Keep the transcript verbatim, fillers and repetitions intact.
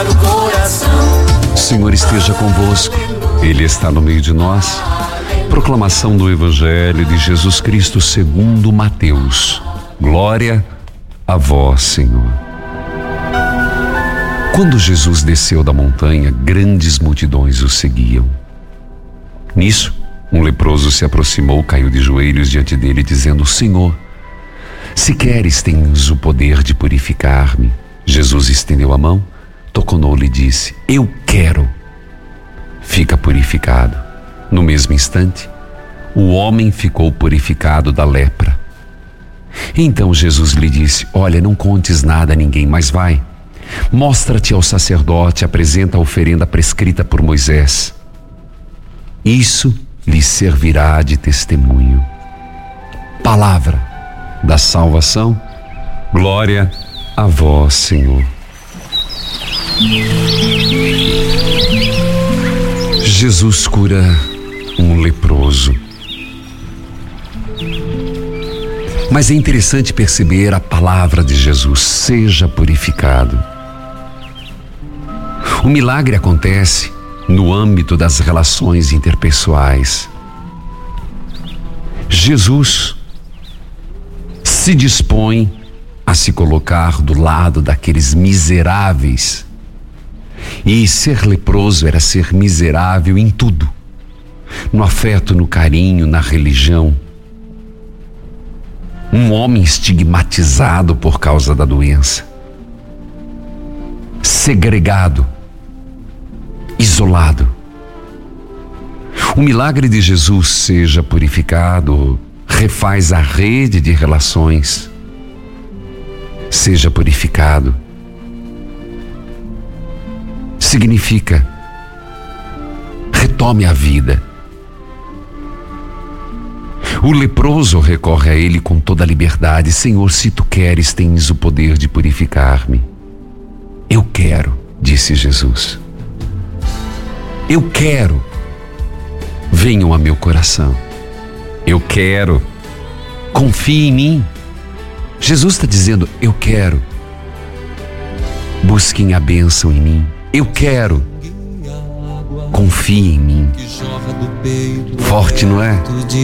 O Senhor esteja convosco, Ele está no meio de nós. Proclamação do Evangelho de Jesus Cristo segundo Mateus. Glória a vós, Senhor. Quando Jesus desceu da montanha, grandes multidões o seguiam. Nisso, um leproso se aproximou, caiu de joelhos diante dele, dizendo: Senhor, se queres, tens o poder de purificar-me. Jesus estendeu a mão, tocou nele e disse: Eu quero. Fica purificado. No mesmo instante, o homem ficou purificado da lepra. Então Jesus lhe disse: Olha, não contes nada a ninguém, mas vai, mostra-te ao sacerdote, apresenta a oferenda prescrita por Moisés. Isso lhe servirá de testemunho. Palavra da salvação. Glória a vós, Senhor. Jesus cura um leproso. Mas é interessante perceber a palavra de Jesus: seja purificado. O milagre acontece no âmbito das relações interpessoais. Jesus se dispõe a se colocar do lado daqueles miseráveis. E ser leproso era ser miserável em tudo: no afeto, no carinho, na religião. Um homem estigmatizado por causa da doença, segregado, isolado. O milagre de Jesus, seja purificado, refaz a rede de relações. Seja purificado significa retome a vida. O leproso recorre a ele com toda a liberdade: Senhor, se tu queres, tens o poder de purificar-me. Eu quero, disse Jesus. Eu quero. Venham a meu coração. Eu quero. Confie em mim. Jesus está dizendo: eu quero. Busquem a bênção em mim. Eu quero. Confie em mim. Forte, não é?